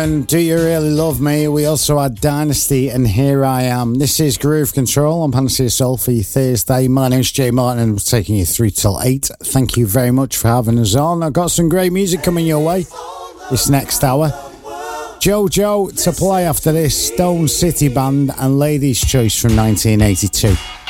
and Do You Really Love Me? We also had Dynasty and Here I Am. This is Groove Control on Panacea Soul for your Thursday. My name's Jay Martin and we're taking you through till 8. Thank you very much for having us on. I've got some great music coming your way this next hour. Jojo to play after this, Stone City Band and Ladies' Choice from 1982.